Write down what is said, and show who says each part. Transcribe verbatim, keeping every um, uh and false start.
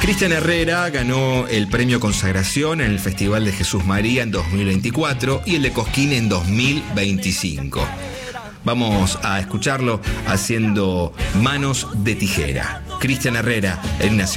Speaker 1: Cristian Herrera ganó el premio Consagración en el Festival de Jesús María en dos mil veinticuatro y el de Cosquín en dos mil veinticinco. Vamos a escucharlo haciendo Manos de Tijera. Cristian Herrera en Nacional.